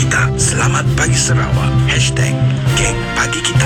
kita. Selamat Pagi Sarawak. #Geng Pagi Kita.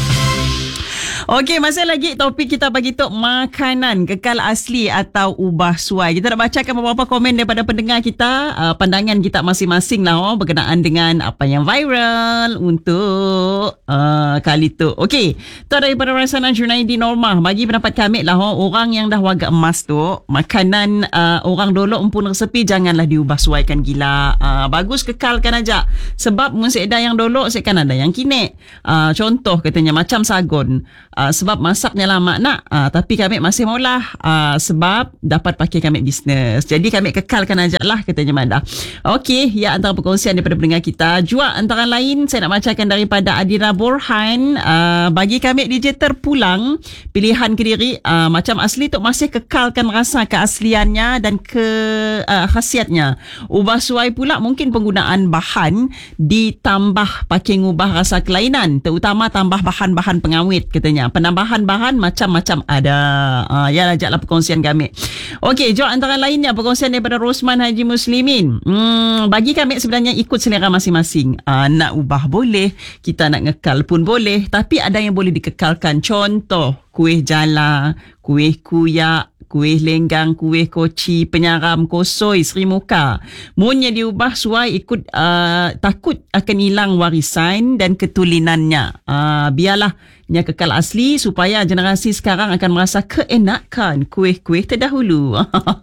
Okey, masih lagi topik kita bagi tok makanan kekal asli atau ubah suai. Kita nak bacakan beberapa komen daripada pendengar kita, pandangan kita masing-masing lah berkenaan dengan apa yang viral untuk kali tu. Okey, tu daripada Rasanan Junaidi Normah, bagi pendapat kami lah orang yang dah wagak emas tu, makanan orang dulu empun resepi janganlah diubah suaikan gila. Bagus kekalkan aja. Sebab mesti ada yang dulu sekan ada yang kini. Contoh katanya macam sagun. Sebab masaknya lama nak, tapi kami masih maulah sebab dapat pakai kami bisnes. Jadi kami kekalkan aja lah katanya Manda. Okey, ya, antara perkongsian daripada pendengar kita. Jua antara lain saya nak bacakan daripada Adira Borhan. Bagi kami DJ terpulang pilihan Kediri, macam asli tu masih kekalkan rasa keasliannya dan khasiatnya. Ubah suai pula mungkin penggunaan bahan ditambah pakai ngubah rasa kelainan, terutama tambah bahan-bahan pengawet katanya. Penambahan bahan macam-macam ada. Ya, ajaklah perkongsian kami. Okey, jom antara lainnya perkongsian daripada Rosman Haji Muslimin. Bagi kami sebenarnya ikut selera masing-masing. Nak ubah boleh, kita nak ngekal pun boleh, tapi ada yang boleh dikekalkan. Contoh, kuih jala, kuih kuyak, kuih lenggang, kuih koci, penyaram, kosoi, Sri Muka. Munnya diubah suai ikut takut akan hilang warisan dan ketulinannya. Biarlah nya kekal asli supaya generasi sekarang akan merasa keenakan kuih-kuih terdahulu.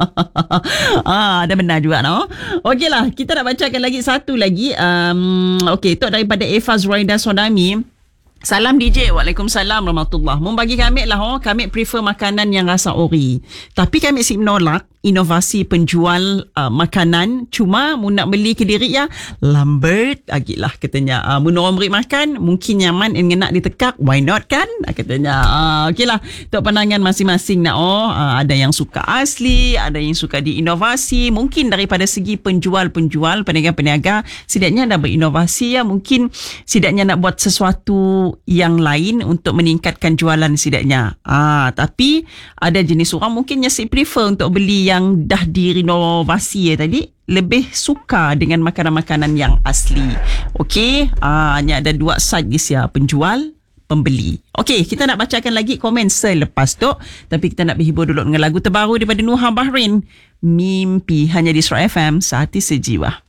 Ada benar juga no. Okeylah, kita nak bacakan lagi satu lagi. Okey, tu daripada Eva Zuraida Sodami. Salam DJ. Waalaikumsalam warahmatullahi. Membagi kami lah kami prefer makanan yang rasa ori. Tapi kami si menolak inovasi penjual makanan. Cuma mu nak beli Kediri ya lambat lagi lah katanya. Mun orang beri makan mungkin nyaman and ngenak ditekak, why not kan katanya. Okeylah, tu pandangan masing-masing nak ada yang suka asli, ada yang suka diinovasi. Mungkin daripada segi penjual-penjual, peniaga-peniaga setidaknya dah berinovasi ya, mungkin setidaknya nak buat sesuatu yang lain untuk meningkatkan jualan setidaknya. Tapi ada jenis orang mungkin yang prefer untuk beli yang dah direnovasi tadi, lebih suka dengan makanan-makanan yang asli. Okey, hanya ada dua side guys ya, penjual, pembeli. Okey, kita nak bacakan lagi komen selepas tu, tapi kita nak berhibur dulu dengan lagu terbaru daripada Nuha Bahrain, Mimpi, hanya di Suara FM, Sehati Sejiwa.